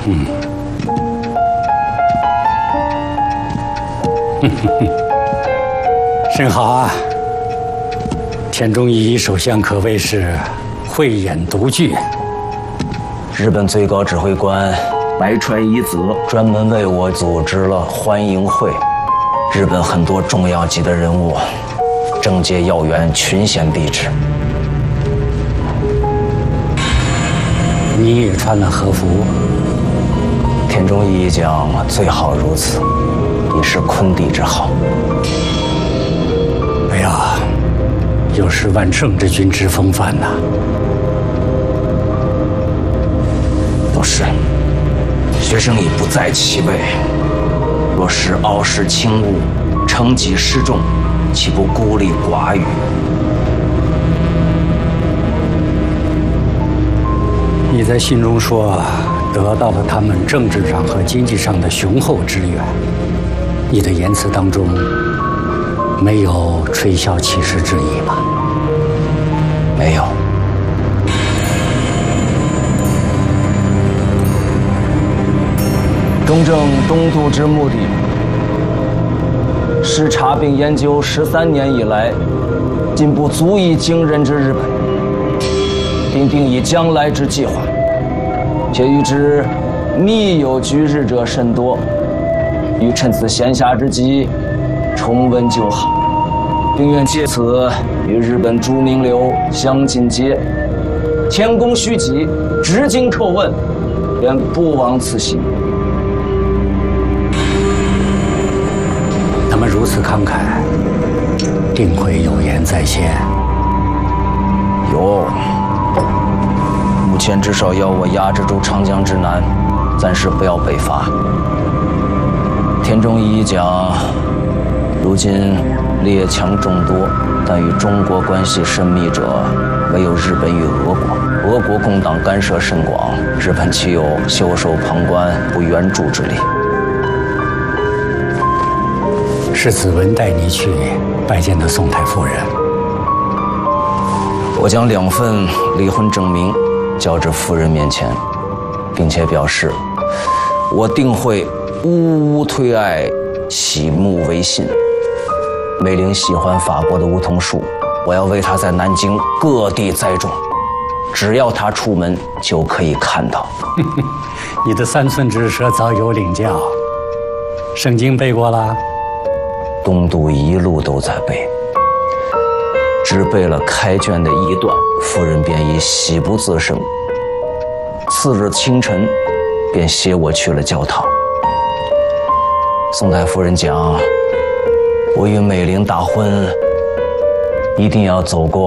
甚好啊！田中义一首相可谓是慧眼独具。 日本最高指挥官白川一则专门为我组织了欢迎会，日本很多重要级的人物、政界要员群贤毕至。 你也穿了和服。 田中义一讲最好如此，以示昆弟之好。 哎呀，有失万乘之君之风范呐！ 不是，学生已不在其位。若是傲视轻误，成己失众，岂不孤立寡语？ 你在信中说，得到了他们政治上和经济上的雄厚支援。你的言辞当中没有吹箫起事之意吗？ 没有。中正东渡之目的，视察并研究13年以来进步足以惊人之日本，并定以将来之计划，且预知密有居日者甚多，欲趁此闲暇之机重温旧好，并愿借此与日本诸名流相进阶，前功虚己，直经叩问，愿不枉此行。 他们如此慷慨，定会有言在先。 有，目前至少要我压制住长江之南，暂时不要北伐。田中义一讲，如今列强众多，但与中国关系甚密者，唯有日本与俄国。俄国共党干涉甚广，日本岂有袖手旁观不援助之理？ 是子文带你去拜见的宋太夫人。 我将2份离婚证明交至夫人面前，并且表示，我定会呜呜推爱，喜慕为信。美玲喜欢法国的梧桐树，我要为她在南京各地栽种，只要她出门就可以看到。 你的3寸之舌早有领教，圣经背过了？ 东渡一路都在背，只背了开卷的一段，夫人便已喜不自胜。次日清晨，便携我去了教堂。宋太夫人讲，我与美玲大婚，一定要走过